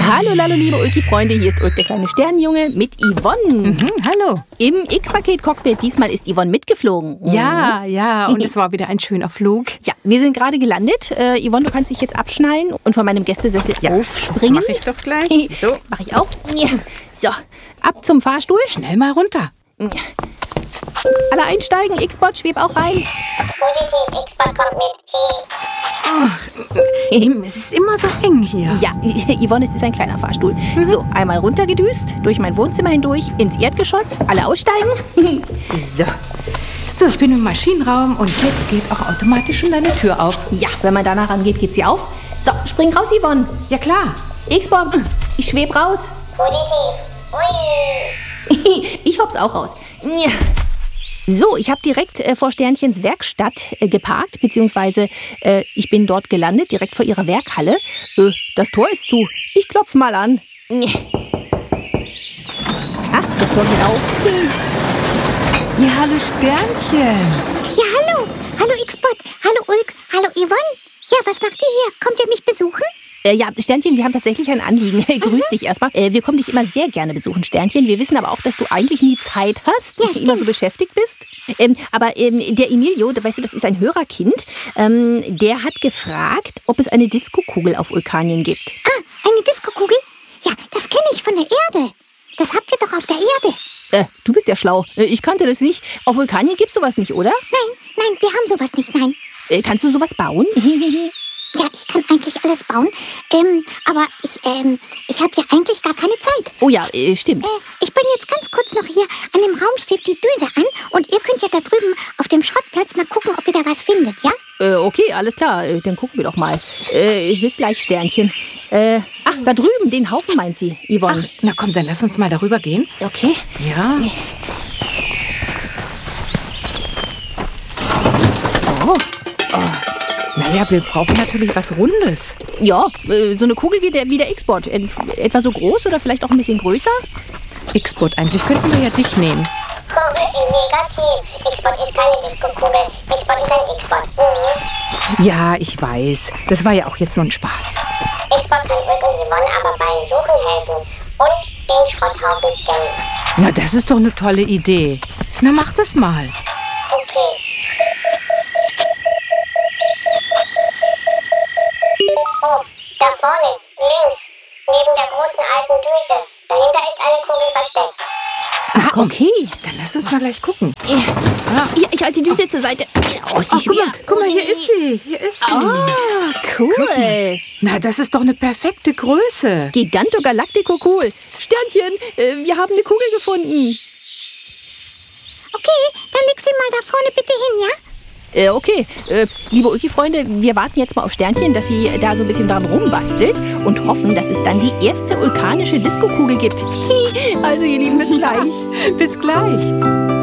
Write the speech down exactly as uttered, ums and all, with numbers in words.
Hallo, hallo, liebe Ulki-Freunde, hier ist Ulk, der kleine Sternenjunge, mit Yvonne. Mhm, hallo. Im X-Paket-Cockpit, diesmal ist Yvonne mitgeflogen. Ja, ja, und es war wieder ein schöner Flug. Ja, wir sind gerade gelandet. Äh, Yvonne, du kannst dich jetzt abschnallen und von meinem Gästesessel Ja, aufspringen. das mache ich doch gleich. So, mache ich auch. So, ab zum Fahrstuhl. Schnell mal runter. Alle einsteigen, X-Bot, schweb auch rein. Positiv, X-Bot kommt mit. Es ist immer so eng hier. Ja, Yvonne, es ist ein kleiner Fahrstuhl. So, einmal runtergedüst, durch mein Wohnzimmer hindurch, ins Erdgeschoss. Alle aussteigen. So. So, ich bin im Maschinenraum und jetzt geht auch automatisch schon deine Tür auf. Ja, wenn man danach rangeht, geht sie auf. So, spring raus, Yvonne. Ja, klar. X-Bot, ich schweb raus. Positiv. Ui. Ich hopp's auch raus. So, ich habe direkt äh, vor Sternchens Werkstatt äh, geparkt, beziehungsweise äh, ich bin dort gelandet, direkt vor ihrer Werkhalle. Äh, das Tor ist zu. Ich klopfe mal an. Ach, das Tor geht auf. Ja, hallo Sternchen. Ja, hallo. Hallo X-Bot. Hallo Ulk. Hallo Yvonne. Ja, was macht ihr hier? Kommt ihr mich besuchen? Äh, ja, Sternchen, wir haben tatsächlich ein Anliegen. Grüß dich erstmal. Äh, wir kommen dich immer sehr gerne besuchen, Sternchen. Wir wissen aber auch, dass du eigentlich nie Zeit hast, Ja, und stimmt. immer so beschäftigt bist. Ähm, aber ähm, der Emilio, da weißt du, das ist ein Hörerkind, ähm, der hat gefragt, ob es eine Diskokugel auf Vulkanien gibt. Ah, eine Diskokugel? Ja, das kenne ich von der Erde. Das habt ihr doch auf der Erde. Äh, du bist ja schlau. Äh, ich kannte das nicht. Auf Vulkanien gibt's sowas nicht, oder? Nein, nein, wir haben sowas nicht, nein. Äh, kannst du sowas bauen? Ja, ich kann eigentlich alles bauen. Ähm, aber ich, ähm, ich habe ja eigentlich gar keine Zeit. Oh ja, äh, stimmt. Äh, ich bin jetzt ganz kurz noch hier an dem Raumschiff die Düse an und ihr könnt ja da drüben auf dem Schrottplatz mal gucken, ob ihr da was findet, ja? Äh, okay, alles klar. Äh, dann gucken wir doch mal. Äh, bis gleich, Sternchen. Äh, ach, da drüben, den Haufen meint sie, Ach, Yvonne. na komm, dann lass uns mal darüber gehen. Okay. Ja. Oh. Naja, wir brauchen natürlich was Rundes. Ja, äh, so eine Kugel wie der, wie der X-Bot. Et, etwa so groß oder vielleicht auch ein bisschen größer? X-Bot, eigentlich könnten wir ja dich nehmen. Negativ. X-Bot ist keine Diskokugel. X-Bot ist ein X-Bot. Mhm. Ja, ich weiß. Das war ja auch jetzt so ein Spaß. X-Bot kann Ulk und Yvonne aber beim Suchen helfen. Und den Schrotthaufen scannen. Na, das ist doch eine tolle Idee. Na, mach das mal. Okay. Oh, da vorne, links, neben der großen alten Düse. Dahinter ist eine Kugel versteckt. Ah, okay. Dann lass uns mal gleich gucken. Hier, ich halte die Düse zur Seite. Oh, ist die Ach, guck schwer. mal, guck mal, hier ist sie. Hier ist sie. Ah, cool. Na, das ist doch eine perfekte Größe. Giganto Galactico cool. Sternchen, äh, wir haben eine Kugel gefunden. Okay, dann leg sie mal da vorne bitte hin, ja? Äh, okay, äh, liebe Ulki-Freunde, wir warten jetzt mal auf Sternchen, dass sie da so ein bisschen dran rumbastelt und hoffen, dass es dann die erste vulkanische Diskokugel gibt. Also, ihr Lieben, bis gleich. Bis gleich.